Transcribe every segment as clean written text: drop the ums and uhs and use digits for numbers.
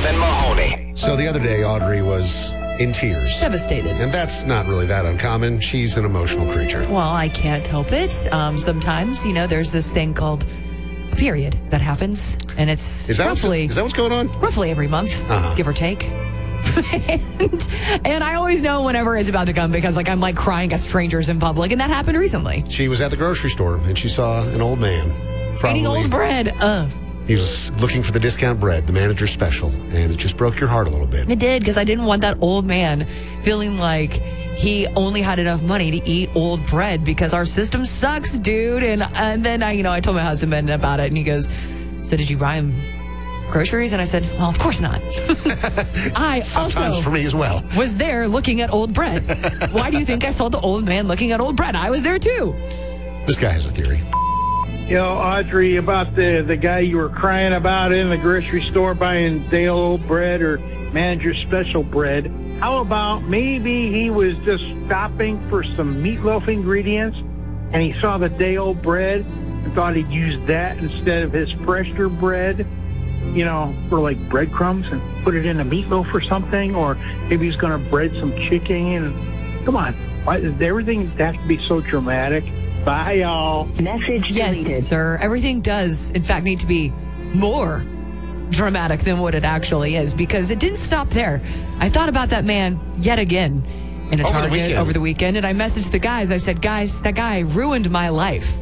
and Mahoney. So the other day, Audrey was in tears. Devastated. And that's not really that uncommon. She's an emotional creature. Well, I can't help it. Sometimes, there's this thing called a period that happens, and it's Is that what's going on? roughly every month, give or take. and I always know whenever it's about to come because I'm crying at strangers in public, and that happened recently. She was at the grocery store and she saw an old man. Eating old bread. He was looking for the discount bread, the manager's special, and it just broke your heart a little bit. It did, because I didn't want that old man feeling like he only had enough money to eat old bread because our system sucks, dude. And then I told my husband about it, and he goes, "So did you buy him groceries?" And I said, "Well, of course not." I Sometimes also for me as well. was there looking at old bread. Why do you think I saw the old man looking at old bread? I was there too. This guy has a theory. Audrey, about the guy you were crying about in the grocery store buying day old bread or manager's special bread. How about maybe he was just stopping for some meatloaf ingredients and he saw the day old bread and thought he'd use that instead of his fresher bread, for breadcrumbs and put it in a meatloaf or something, or maybe he's going to bread some chicken. And come on, why does everything have to be so dramatic? Bye, y'all. Message deleted. Yes, sir. Everything does, in fact, need to be more dramatic than what it actually is, because it didn't stop there. I thought about that man yet again in a Target over the weekend, and I messaged the guys. I said, "Guys, that guy ruined my life."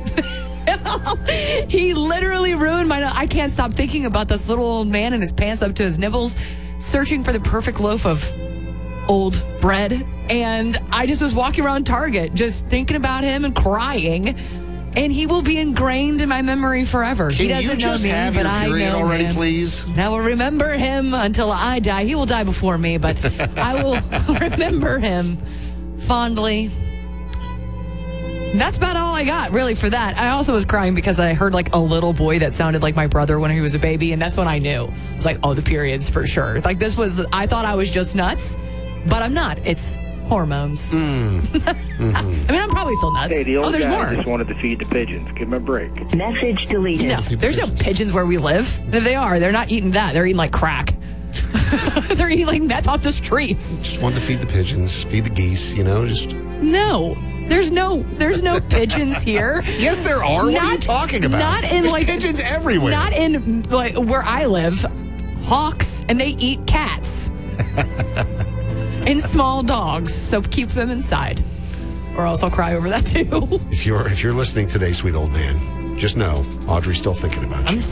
He literally ruined my life. I can't stop thinking about this little old man in his pants up to his nipples, searching for the perfect loaf of old bread. And I just was walking around Target just thinking about him and crying, and he will be ingrained in my memory forever. He doesn't know me, but I know already, him. please. And I will remember him until I die. He will die before me, but I will remember him fondly. That's about all I got, really, for that. I also was crying because I heard a little boy that sounded like my brother when he was a baby, and that's when I knew. I was like, oh, the periods for sure. I thought I was just nuts, but I'm not. It's hormones. Mm-hmm. I mean, I'm probably still nuts. Hey, the old there's guy more. just wanted to feed the pigeons. Give him a break. Message deleted. No, there's no pigeons where we live. And if they are, they're not eating that. They're eating crack. They're eating meth off the streets. Just wanted to feed the pigeons, feed the geese, just... No. There's no pigeons here. Yes, there are. What are you talking about? Not in There's pigeons everywhere. Not in where I live. Hawks, and they eat cats. And small dogs. So keep them inside, or else I'll cry over that too. If you're listening today, sweet old man, just know Audrey's still thinking about you.